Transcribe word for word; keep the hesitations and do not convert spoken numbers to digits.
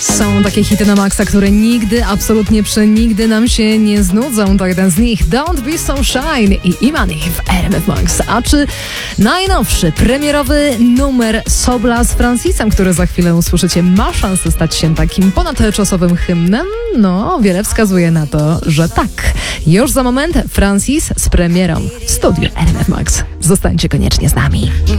Są takie hity na maksa, które nigdy, absolutnie przenigdy nam się nie znudzą. To jeden z nich, Don't Be So Shine i Imani w R M F Max. A czy najnowszy, premierowy numer Sobla z Francisem, który za chwilę usłyszycie, ma szansę stać się takim ponadczasowym hymnem? No, wiele wskazuje na to, że tak. Już za moment Francis z premierą w studiu R M F Max. Zostańcie koniecznie z nami.